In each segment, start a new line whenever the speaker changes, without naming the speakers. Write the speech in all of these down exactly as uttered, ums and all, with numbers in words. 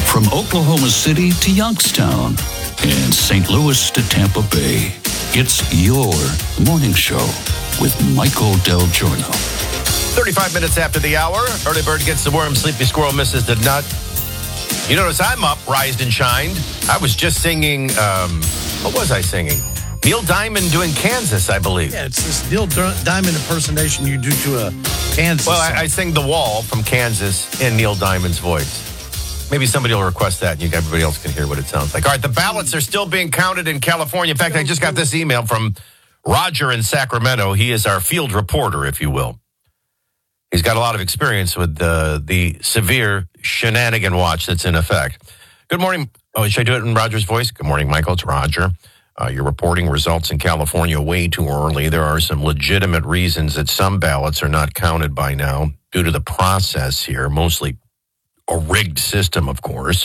From Oklahoma City to Youngstown and Saint Louis to Tampa Bay, it's your morning show with Michael Del Giorno.
thirty-five minutes after the hour, early bird gets the worm, sleepy squirrel misses the nut. You notice I'm up, rised and shined. I was just singing, um, what was I singing? Neil Diamond doing Kansas, I believe.
Yeah, it's this Neil Diamond impersonation you do to a Kansas
Well,
song.
I, I sing The Wall from Kansas in Neil Diamond's voice. Maybe somebody will request that and you, everybody else can hear what it sounds like. All right, the ballots are still being counted in California. In fact, I just got this email from Roger in Sacramento. He is our field reporter, if you will. He's got a lot of experience with uh, the severe shenanigan watch that's in effect. Good morning. Oh, should I do it in Roger's voice? Good morning, Michael. It's Roger. Uh, you're reporting results in California way too early. There are some legitimate reasons that some ballots are not counted by now due to the process here, mostly a rigged system, of course.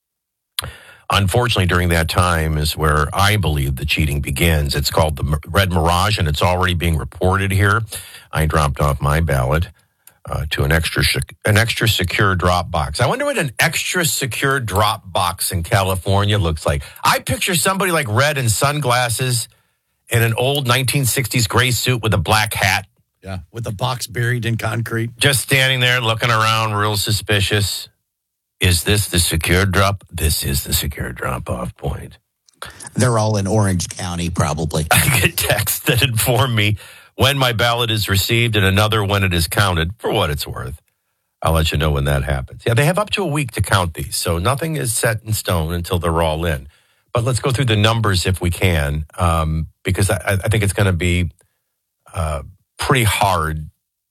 Unfortunately, during that time is where I believe the cheating begins. It's called the Red Mirage, and it's already being reported here. I dropped off my ballot uh, to an extra an extra secure drop box. I wonder what an extra secure drop box in California looks like. I picture somebody like Red in sunglasses in an old nineteen sixties gray suit with a black hat.
Yeah, with the box buried in concrete.
Just standing there looking around real suspicious. Is this the secure drop? This is the secure drop-off point.
They're all in Orange County, probably.
I get texts that inform me when my ballot is received and another when it is counted, for what it's worth. I'll let you know when that happens. Yeah, they have up to a week to count these, so nothing is set in stone until they're all in. But let's go through the numbers if we can, um, because I, I think it's going to be uh, pretty hard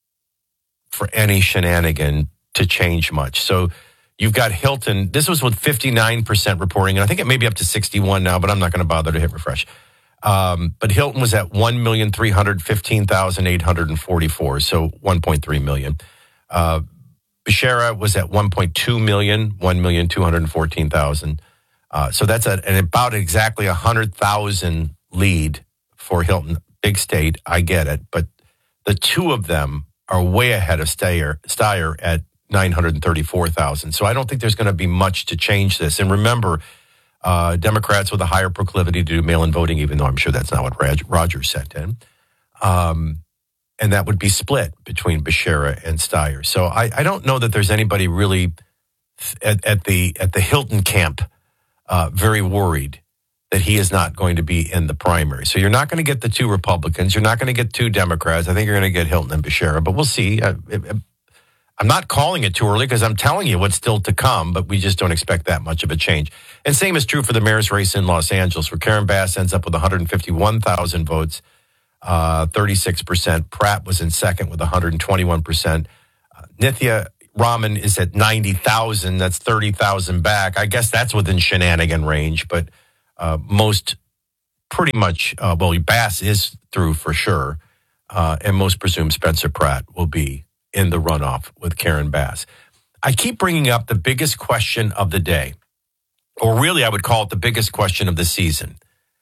for any shenanigan to change much. So you've got Hilton. This was with fifty-nine percent reporting, and I think it may be up to sixty-one now, but I'm not going to bother to hit refresh. Um, but Hilton was at one million three hundred fifteen thousand eight hundred forty-four, so one point three million. Uh, Becerra was at one point two million, one million two hundred fourteen thousand. Uh, so that's a, an about exactly one hundred thousand lead for Hilton. Big state, I get it, but the two of them are way ahead of Steyer, Steyer at nine hundred thirty-four thousand. So I don't think there's going to be much to change this. And remember, uh, Democrats with a higher proclivity to do mail-in voting, even though I'm sure that's not what Raj- Rogers sent in. Um, and that would be split between Becerra and Steyer. So I, I don't know that there's anybody really at, at the at the Hilton camp uh, very worried that he is not going to be in the primary. So you're not going to get the two Republicans. You're not going to get two Democrats. I think you're going to get Hilton and Becerra, but we'll see. Uh, it, it, I'm not calling it too early because I'm telling you what's still to come, but we just don't expect that much of a change. And same is true for the mayor's race in Los Angeles, where Karen Bass ends up with one hundred fifty-one thousand votes, uh, thirty-six percent. Pratt was in second with one hundred twenty-one percent. Uh, Nithya Raman is at ninety thousand. That's thirty thousand back. I guess that's within shenanigan range, but uh, most pretty much, uh, well, Bass is through for sure, uh, and most presume Spencer Pratt will be in the runoff with Karen Bass. I keep bringing up the biggest question of the day, or really I would call it the biggest question of the season.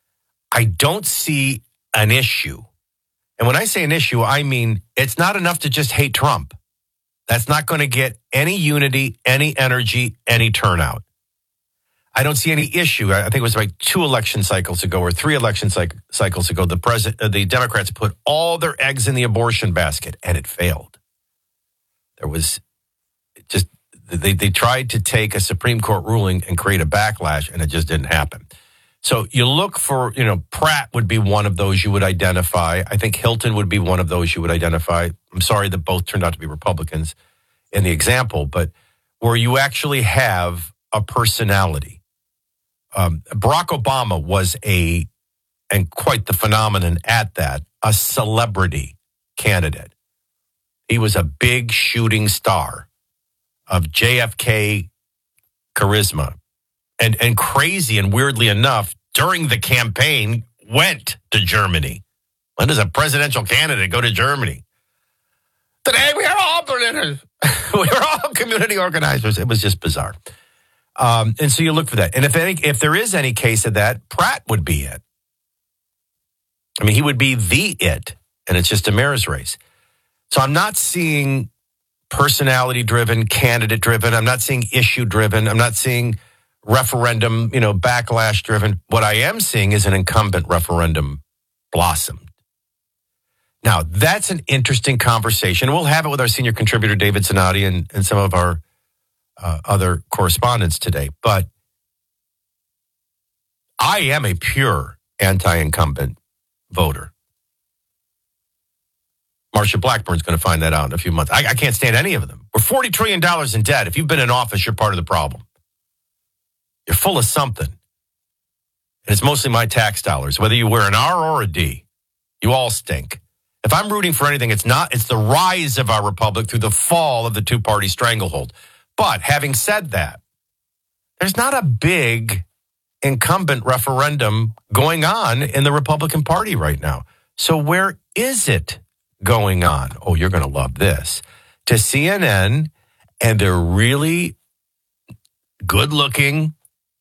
I don't see an issue. And when I say an issue, I mean it's not enough to just hate Trump. That's not going to get any unity, any energy, any turnout. I don't see any issue. I think it was like two election cycles ago or three election cyc- cycles ago, the president, uh, the Democrats put all their eggs in the abortion basket, and it failed. There was just, they, they tried to take a Supreme Court ruling and create a backlash, and it just didn't happen. So you look for, you know, Pratt would be one of those you would identify. I think Hilton would be one of those you would identify. I'm sorry that both turned out to be Republicans in the example, but where you actually have a personality. Um, Barack Obama was a, and quite the phenomenon at that, a celebrity candidate. He was a big shooting star of J F K charisma. And and crazy and weirdly enough, during the campaign, went to Germany. When does a presidential candidate go to Germany? Today we are all we are all community organizers. It was just bizarre. Um, and so you look for that. And if any, if there is any case of that, Pratt would be it. I mean, he would be the it. And it's just a mayor's race. So I'm not seeing personality driven, candidate driven. I'm not seeing issue driven. I'm not seeing referendum, you know, backlash driven. What I am seeing is an incumbent referendum blossomed. Now, that's an interesting conversation. We'll have it with our senior contributor, David Zanotti, and, and some of our uh, other correspondents today. But I am a pure anti-incumbent voter. Marsha Blackburn's going to find that out in a few months. I, I can't stand any of them. We're forty trillion dollars in debt. If you've been in office, you're part of the problem. You're full of something. And it's mostly my tax dollars, whether you wear an R or a D. You all stink. If I'm rooting for anything, it's not, it's the rise of our republic through the fall of the two-party stranglehold. But having said that, there's not a big incumbent referendum going on in the Republican Party right now. So where is it going on? Oh, you're going to love this. To C N N and their really good-looking,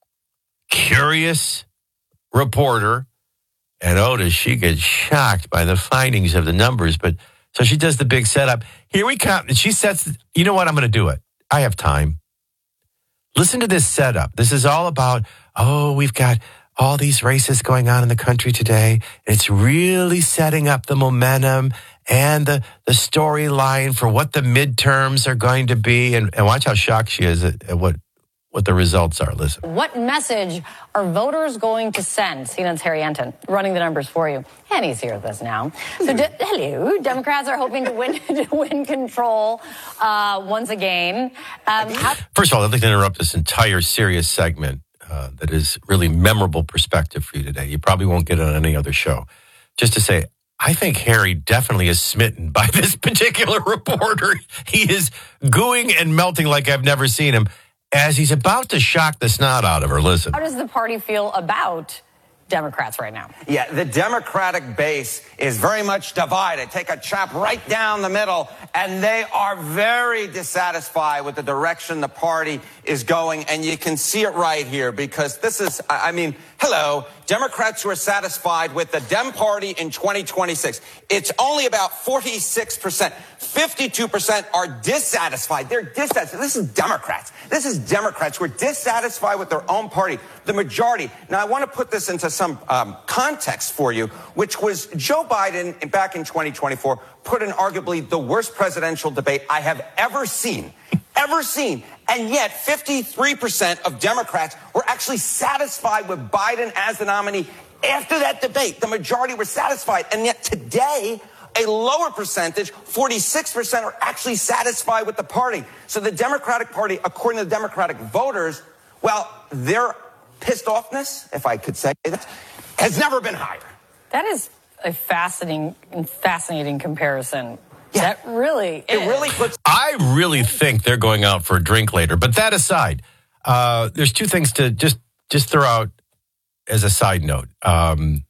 curious reporter, and oh, does she get shocked by the findings of the numbers. But so she does the big setup. Here we come. And she sets, you know what? I'm going to do it. I have time. Listen to this setup. This is all about, oh, we've got all these races going on in the country today. It's really setting up the momentum and the, the storyline for what the midterms are going to be. And, and watch how shocked she is at, at what what the results are. Listen.
What message are voters going to send? C N N's Harry Enten running the numbers for you. And he's here with us now. So, de- hello. Democrats are hoping to win to win control uh, once again. Um, how-
First of all, I'd like to interrupt this entire serious segment uh, that is really memorable perspective for you today. You probably won't get it on any other show. Just to say, I think Harry definitely is smitten by this particular reporter. He is gooing and melting like I've never seen him, as he's about to shock the snot out of her. Listen.
How does the party feel about Democrats right now?
Yeah, the Democratic base is very much divided. Take a chop right down the middle, and they are very dissatisfied with the direction the party is going. And you can see it right here, because this is, I mean, hello, Democrats who are satisfied with the Dem Party in twenty twenty-six. It's only about forty-six percent. fifty-two percent are dissatisfied. They're dissatisfied. This is Democrats. This is Democrats who are dissatisfied with their own party. The majority. Now, I want to put this into some um, context for you, which was Joe Biden back in twenty twenty-four put in arguably the worst presidential debate I have ever seen. Ever seen. And yet fifty-three percent of Democrats were actually satisfied with Biden as the nominee after that debate. The majority were satisfied. And yet today, a lower percentage, forty-six percent, are actually satisfied with the party. So the Democratic Party, according to the Democratic voters, well, their pissed offness, if I could say that, has never been higher.
That is a fascinating, fascinating comparison.
Yeah.
That really is.
It really puts.
I really think they're going out for a drink later. But that aside, uh, there's two things to just just throw out as a side note. Um,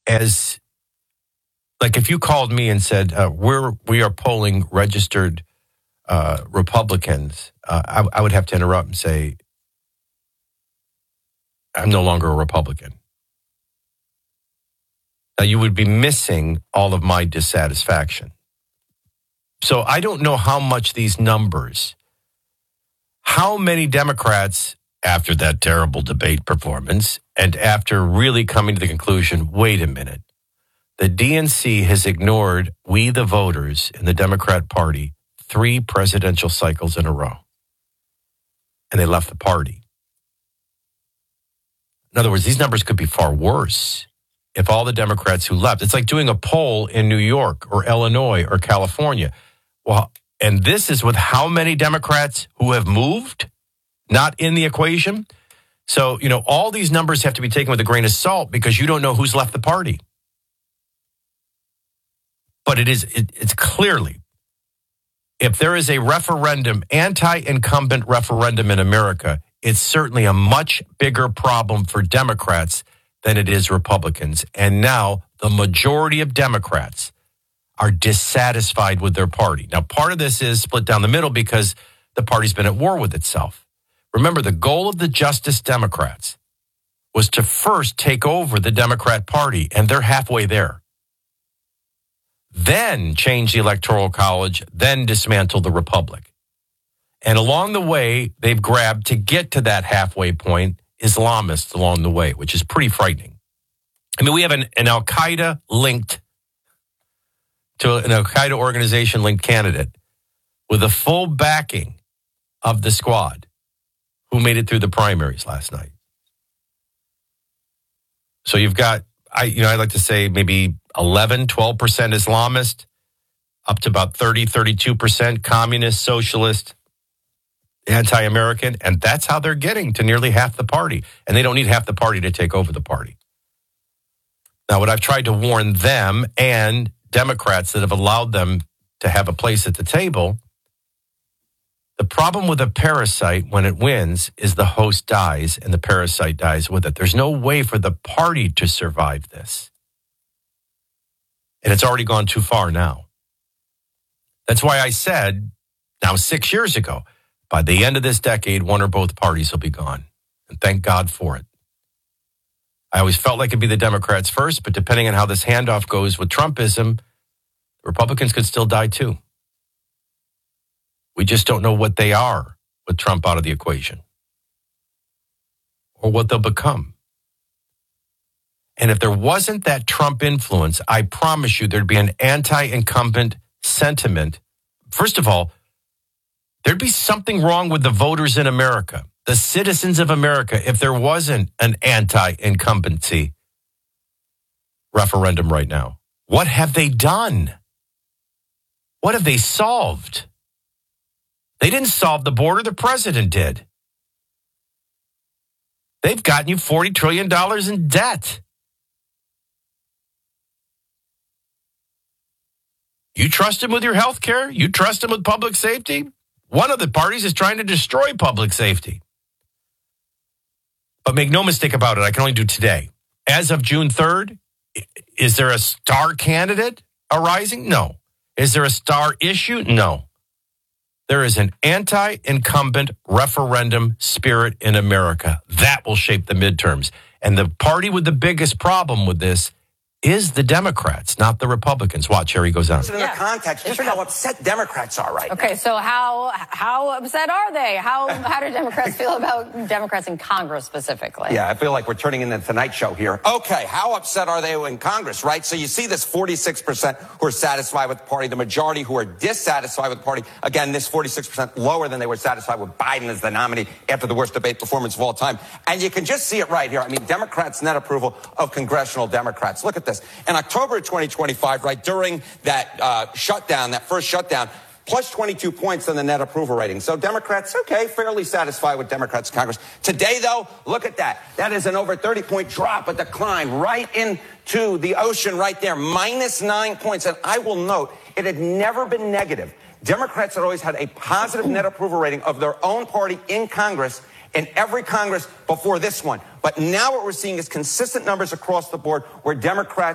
as like if you called me and said uh, we're we are polling registered uh, Republicans, uh, I, I would have to interrupt and say I'm no longer a Republican. Now you would be missing all of my dissatisfaction. So I don't know how much these numbers, how many Democrats, after that terrible debate performance, and after really coming to the conclusion, wait a minute, the D N C has ignored we the voters in the Democrat Party three presidential cycles in a row. And they left the party. In other words, these numbers could be far worse if all the Democrats who left, it's like doing a poll in New York or Illinois or California. Well, and this is with how many Democrats who have moved, not in the equation. So, you know, all these numbers have to be taken with a grain of salt because you don't know who's left the party. But it is, it, it's clearly, if there is a referendum, anti-incumbent referendum in America, it's certainly a much bigger problem for Democrats than it is Republicans. And now the majority of Democrats are dissatisfied with their party. Now, part of this is split down the middle because the party's been at war with itself. Remember, the goal of the Justice Democrats was to first take over the Democrat Party, and they're halfway there. Then change the Electoral College, then dismantle the Republic. And along the way, they've grabbed to get to that halfway point Islamists along the way, which is pretty frightening. I mean, we have an, an Al-Qaeda linked to an Al-Qaeda organization linked candidate with the full backing of the squad who made it through the primaries last night. So you've got, I you know, I like to say maybe eleven, twelve percent Islamist, up to about thirty, thirty-two percent communist, socialist, anti-American, and that's how they're getting to nearly half the party. And they don't need half the party to take over the party. Now, what I've tried to warn them and Democrats that have allowed them to have a place at the table, the problem with a parasite when it wins is the host dies and the parasite dies with it. There's no way for the party to survive this. And it's already gone too far now. That's why I said, now six years ago, by the end of this decade, one or both parties will be gone. And thank God for it. I always felt like it'd be the Democrats first, but depending on how this handoff goes with Trumpism, Republicans could still die too. We just don't know what they are with Trump out of the equation or what they'll become. And if there wasn't that Trump influence, I promise you there'd be an anti-incumbent sentiment. First of all, there'd be something wrong with the voters in America, the citizens of America, if there wasn't an anti-incumbency referendum right now. What have they done? What have they solved? They didn't solve the border, the president did. They've gotten you forty trillion dollars in debt. You trust him with your health care? You trust him with public safety? One of the parties is trying to destroy public safety. But make no mistake about it, I can only do today. As of June third, is there a star candidate arising? No. Is there a star issue? No. There is an anti-incumbent referendum spirit in America. That will shape the midterms. And the party with the biggest problem with this is the Democrats, not the Republicans. Watch, here he goes on.
In the context, just how upset Democrats are right now.
Okay, so how how upset are they? How how do Democrats feel about Democrats in Congress specifically?
Yeah, I feel like we're turning into the Tonight Show here. Okay, how upset are they in Congress, right? So you see this forty-six percent who are satisfied with the party, the majority who are dissatisfied with the party. Again, this forty-six percent lower than they were satisfied with Biden as the nominee after the worst debate performance of all time. And you can just see it right here. I mean, Democrats' net approval of congressional Democrats. Look at this. In October of twenty twenty-five, right, during that uh, shutdown, that first shutdown, plus twenty-two points on the net approval rating. So Democrats, okay, fairly satisfied with Democrats in Congress. Today, though, look at that. That is an over thirty-point drop, a decline right into the ocean right there, minus nine points. And I will note, it had never been negative. Democrats had always had a positive net approval rating of their own party in Congress in every Congress before this one. But now what we're seeing is consistent numbers across the board where Democrats